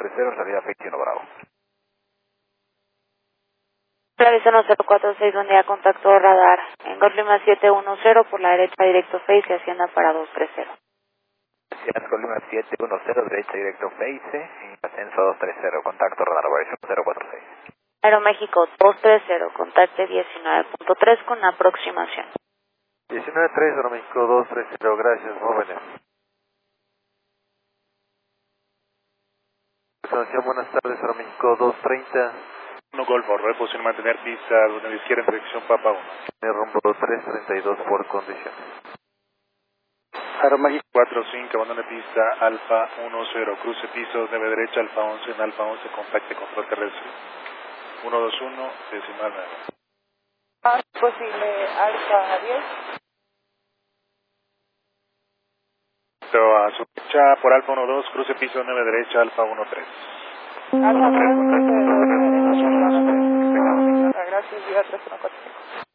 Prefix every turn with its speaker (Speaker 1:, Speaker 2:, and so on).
Speaker 1: 0230, salida 21 Bravo.
Speaker 2: Realizando 046, buen día, contacto radar. En Golima 710 por la derecha directo Face y Hacienda para 230.
Speaker 1: Hacienda Colima 710, derecha directo Face, y ascenso 230, contacto radar variación 046.
Speaker 2: Aeroméxico 230, contacte 19.3 con aproximación.
Speaker 3: 19.3, Aeroméxico 230, gracias, jóvenes. Aproximación, buenas tardes, Aeroméxico 230.
Speaker 4: 1 Golf, reposición mantener pista donde izquierda en dirección Papa 1.
Speaker 3: Rumbo 332 por condiciones.
Speaker 4: Aeroméxico 45, abandone pista Alfa 10, cruce piso 9 derecha Alfa 11 en Alfa 11, contacte control terrestre. 121, decimal 9.
Speaker 5: Posible Alfa 10.
Speaker 4: Pero a su derecha por Alfa 12, cruce piso 9 derecha Alfa 13.
Speaker 5: Alfa 3, gracias, vía 314.